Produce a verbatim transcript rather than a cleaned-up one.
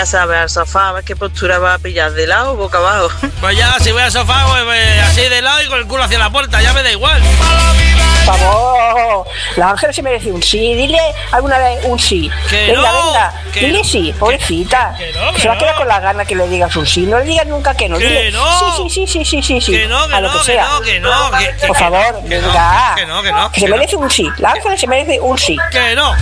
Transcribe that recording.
¿Sabes? Al sofá, a ver qué postura va a pillar, de lado o boca abajo. Pues ya, si voy al sofá, pues, pues, así de lado y con el culo hacia la puerta, ya me da igual. Por favor, la Ángela se merece un sí. Dile alguna vez un sí. Que venga, no, venga. que Dile no, sí, pobrecita. que no, que se va a quedar no. con la gana que le digas un sí. No le digas nunca que no. Que Dile no. sí, sí, sí, sí, sí, sí. Que no, que a lo no, que que sea. no, que no, que- que- Por que- favor, que no, venga. que no, que no, Que se que no. merece un sí. La Ángela se merece un sí. Que no.